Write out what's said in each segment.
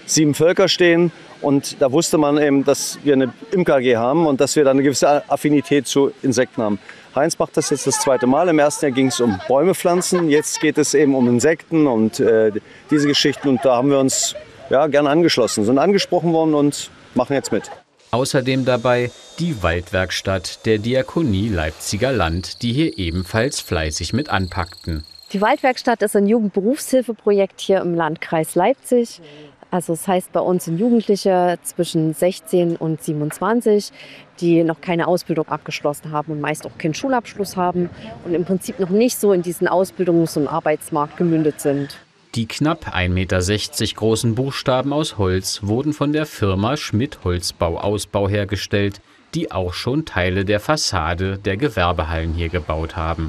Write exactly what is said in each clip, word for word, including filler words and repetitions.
sieben Völker stehen. Und da wusste man eben, dass wir eine Imker A G haben und dass wir dann eine gewisse Affinität zu Insekten haben. Heinz macht das jetzt das zweite Mal. Im ersten Jahr ging es um Bäume pflanzen. Jetzt geht es eben um Insekten und äh, diese Geschichten. Und da haben wir uns ja, gerne angeschlossen, sind angesprochen worden und machen jetzt mit. Außerdem dabei die Waldwerkstatt der Diakonie Leipziger Land, die hier ebenfalls fleißig mit anpackten. Die Waldwerkstatt ist ein Jugendberufshilfeprojekt hier im Landkreis Leipzig. Also das heißt, bei uns sind Jugendliche zwischen sechzehn und siebenundzwanzig, die noch keine Ausbildung abgeschlossen haben und meist auch keinen Schulabschluss haben und im Prinzip noch nicht so in diesen Ausbildungs- und Arbeitsmarkt gemündet sind. Die knapp ein Meter sechzig großen Buchstaben aus Holz wurden von der Firma Schmidt Holzbau Ausbau hergestellt, die auch schon Teile der Fassade der Gewerbehallen hier gebaut haben.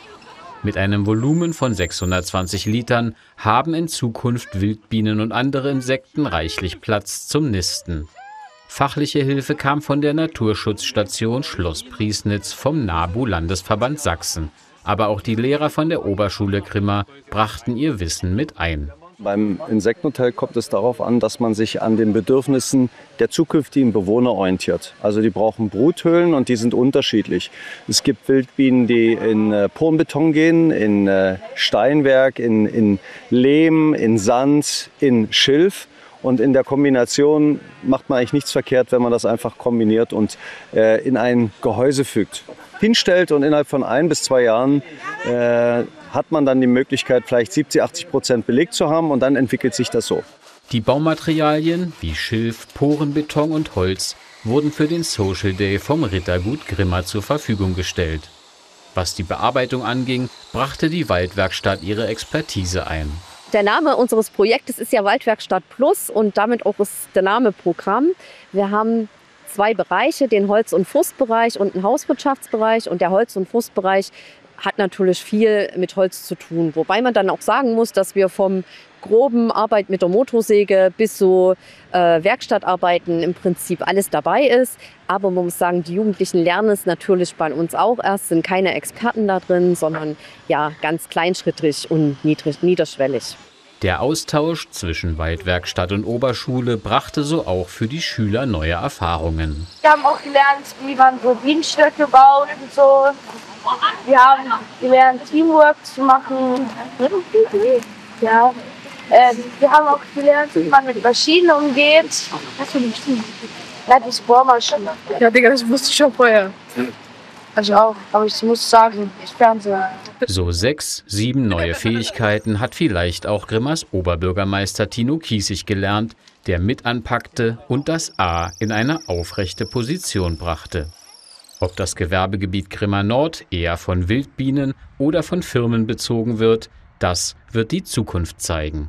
Mit einem Volumen von sechshundertzwanzig Litern haben in Zukunft Wildbienen und andere Insekten reichlich Platz zum Nisten. Fachliche Hilfe kam von der Naturschutzstation Schloss Priesnitz vom NABU-Landesverband Sachsen. Aber auch die Lehrer von der Oberschule Grimma brachten ihr Wissen mit ein. Beim Insektenhotel kommt es darauf an, dass man sich an den Bedürfnissen der zukünftigen Bewohner orientiert. Also die brauchen Bruthöhlen und die sind unterschiedlich. Es gibt Wildbienen, die in äh, Pornbeton gehen, in äh, Steinwerk, in, in Lehm, in Sand, in Schilf. Und in der Kombination macht man eigentlich nichts verkehrt, wenn man das einfach kombiniert und äh, in ein Gehäuse fügt. Hinstellt und innerhalb von ein bis zwei Jahren äh, hat man dann die Möglichkeit, vielleicht siebzig, achtzig Prozent belegt zu haben und dann entwickelt sich das so. Die Baumaterialien wie Schilf, Porenbeton und Holz wurden für den Social Day vom Rittergut Grimma zur Verfügung gestellt. Was die Bearbeitung anging, brachte die Waldwerkstatt ihre Expertise ein. Der Name unseres Projektes ist ja Waldwerkstatt Plus und damit auch ist der Name Programm. Wir haben zwei Bereiche, den Holz- und Forstbereich und einen Hauswirtschaftsbereich. Und der Holz- und Forstbereich hat natürlich viel mit Holz zu tun. Wobei man dann auch sagen muss, dass wir vom groben Arbeit mit der Motorsäge bis zu äh, Werkstattarbeiten im Prinzip alles dabei ist. Aber man muss sagen, die Jugendlichen lernen es natürlich bei uns auch erst, sind keine Experten da drin, sondern ja ganz kleinschrittig und niedrig, niederschwellig. Der Austausch zwischen Waldwerkstatt und Oberschule brachte so auch für die Schüler neue Erfahrungen. Wir haben auch gelernt, wie man so Bienenstöcke baut und so. Wir haben gelernt, Teamwork zu machen. Ja. Äh, wir haben auch gelernt, wie man mit Maschinen umgeht. Was für Maschinen? Ja, die Bohrmaschine. Ja, Digga, das wusste ich schon vorher. Also auch, aber ich muss sagen, ich Fernseher. So sechs, sieben neue Fähigkeiten hat vielleicht auch Grimmas Oberbürgermeister Tino Kiesig gelernt, der mit anpackte und das A in eine aufrechte Position brachte. Ob das Gewerbegebiet Grimma Nord eher von Wildbienen oder von Firmen bezogen wird, das wird die Zukunft zeigen.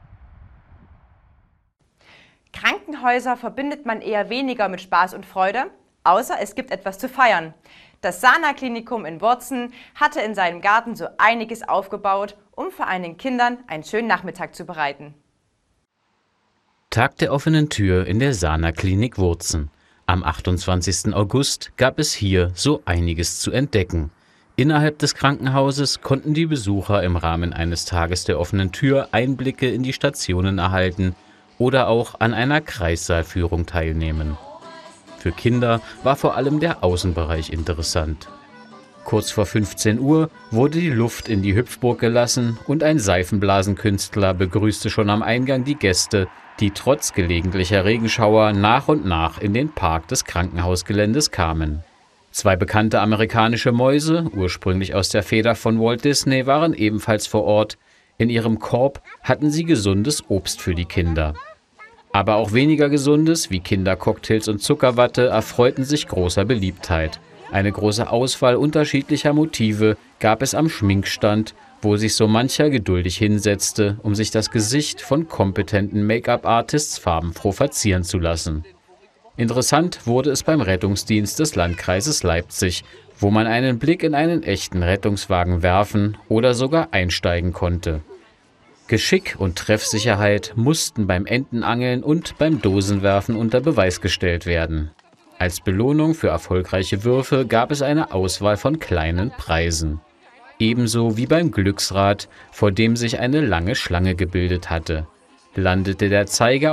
Krankenhäuser verbindet man eher weniger mit Spaß und Freude, außer es gibt etwas zu feiern. Das Sana-Klinikum in Wurzen hatte in seinem Garten so einiges aufgebaut, um vor allen Kindern einen schönen Nachmittag zu bereiten. Tag der offenen Tür in der Sana-Klinik Wurzen. Am achtundzwanzigsten August gab es hier so einiges zu entdecken. Innerhalb des Krankenhauses konnten die Besucher im Rahmen eines Tages der offenen Tür Einblicke in die Stationen erhalten oder auch an einer Kreissaalführung teilnehmen. Für Kinder war vor allem der Außenbereich interessant. Kurz vor fünfzehn Uhr wurde die Luft in die Hüpfburg gelassen und ein Seifenblasenkünstler begrüßte schon am Eingang die Gäste, die trotz gelegentlicher Regenschauer nach und nach in den Park des Krankenhausgeländes kamen. Zwei bekannte amerikanische Mäuse, ursprünglich aus der Feder von Walt Disney, waren ebenfalls vor Ort. In ihrem Korb hatten sie gesundes Obst für die Kinder. Aber auch weniger Gesundes, wie Kindercocktails und Zuckerwatte, erfreuten sich großer Beliebtheit. Eine große Auswahl unterschiedlicher Motive gab es am Schminkstand, wo sich so mancher geduldig hinsetzte, um sich das Gesicht von kompetenten Make-up-Artists farbenfroh verzieren zu lassen. Interessant wurde es beim Rettungsdienst des Landkreises Leipzig, wo man einen Blick in einen echten Rettungswagen werfen oder sogar einsteigen konnte. Geschick und Treffsicherheit mussten beim Entenangeln und beim Dosenwerfen unter Beweis gestellt werden. Als Belohnung für erfolgreiche Würfe gab es eine Auswahl von kleinen Preisen. Ebenso wie beim Glücksrad, vor dem sich eine lange Schlange gebildet hatte. Landete der Zeiger